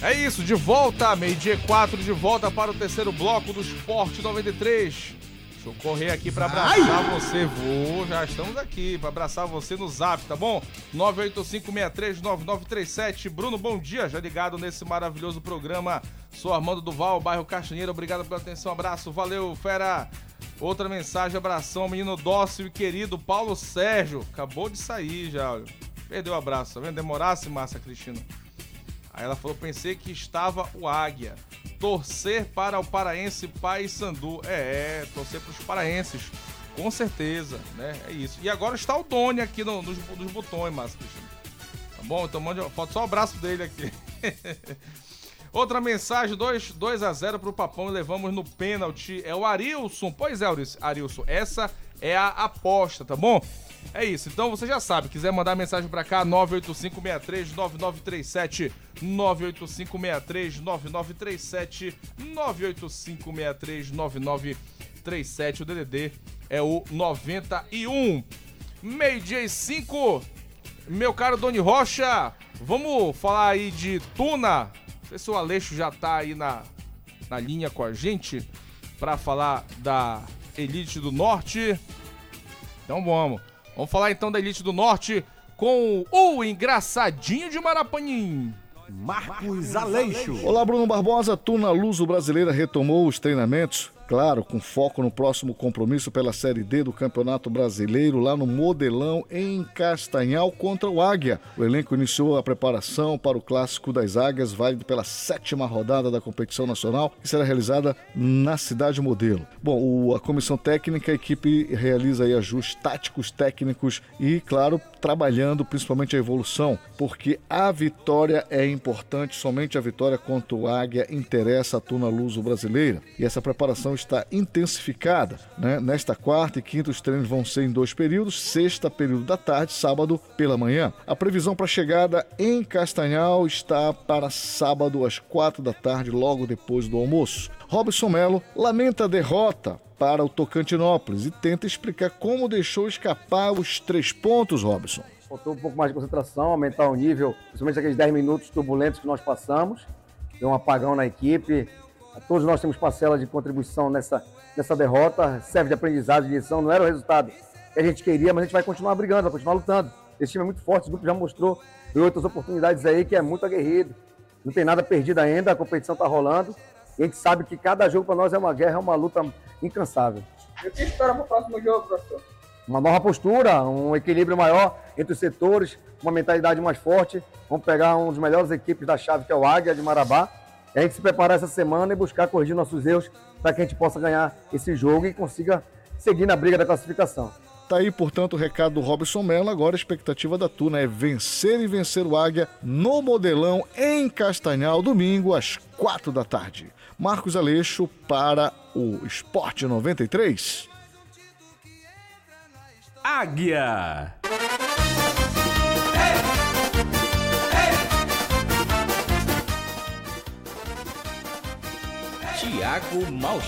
É isso, de volta, meio-dia 4, de volta para o terceiro bloco do Esporte 93. Deixa eu correr aqui para abraçar você. Já estamos aqui para abraçar você no Zap, tá bom? 985639937. Bruno, bom dia, já ligado nesse maravilhoso programa. Sou Armando Duval, bairro Castanheira, obrigado pela atenção, abraço, valeu, fera. Outra mensagem, abração, menino dócil e querido Paulo Sérgio. Acabou de sair já, olha. Perdeu o abraço, tá vendo? Demorasse, Márcia Cristina. Aí ela falou, pensei que estava o Águia. Torcer para o paraense Paysandu. Torcer para os paraenses. Com certeza, né? É isso. E agora está o Doni aqui nos botões, Márcia Cristina. Tá bom? Então falta só o abraço dele aqui. Outra mensagem, 2-0 pro Papão e levamos no pênalti. É o Arilson. Pois é, Arilson, essa é a aposta, tá bom? É isso, então você já sabe, quiser mandar mensagem pra cá, 985639937, 985639937, 985639937, o DDD é o 91. Meio-dia e 5, meu caro Doni Rocha, vamos falar aí de Tuna. Não sei se o Aleixo já tá aí na linha com a gente pra falar da Elite do Norte. Então vamos falar então da Elite do Norte com o engraçadinho de Marapanim, Marcos Aleixo. Olá, Bruno Barbosa. Tuna Luso Brasileira retomou os treinamentos, claro, com foco no próximo compromisso pela Série D do Campeonato Brasileiro, lá no Modelão, em Castanhal, contra o Águia. O elenco iniciou a preparação para o Clássico das Águias, válido pela 7ª rodada da competição nacional, que será realizada na Cidade Modelo. Bom, a comissão técnica, a equipe realiza aí ajustes táticos, técnicos e, claro, trabalhando principalmente a evolução, porque a vitória é importante, somente a vitória contra o Águia interessa a Tuna Luso Brasileira. E essa preparação está intensificada, né? Nesta quarta e quinta os treinos vão ser em 2 períodos, sexta período da tarde, sábado pela manhã. A previsão para a chegada em Castanhal está para sábado às 4 da tarde, logo depois do almoço. Robson Melo lamenta a derrota para o Tocantinópolis e tenta explicar como deixou escapar os 3 pontos, Robson. Faltou um pouco mais de concentração, aumentar o nível, principalmente aqueles 10 minutos turbulentos que nós passamos. Deu um apagão na equipe. Todos nós temos parcela de contribuição nessa derrota, serve de aprendizado, de lição. Não era o resultado que a gente queria, mas a gente vai continuar brigando, vai continuar lutando. Esse time é muito forte, o grupo já mostrou em outras oportunidades aí que é muito aguerrido. Não tem nada perdido ainda, a competição está rolando. E a gente sabe que cada jogo para nós é uma guerra, é uma luta incansável. E o que espera para o próximo jogo, professor? Uma nova postura, um equilíbrio maior entre os setores, uma mentalidade mais forte. Vamos pegar um dos melhores equipes da chave, que é o Águia de Marabá. E a gente se preparar essa semana e buscar corrigir nossos erros para que a gente possa ganhar esse jogo e consiga seguir na briga da classificação. Tá aí, portanto, o recado do Robson Mello. Agora a expectativa da Tuna é vencer e vencer o Águia no Modelão, em Castanhal, domingo às 4 da tarde. Marcos Aleixo para o Esporte 93. Águia. Thiago Mal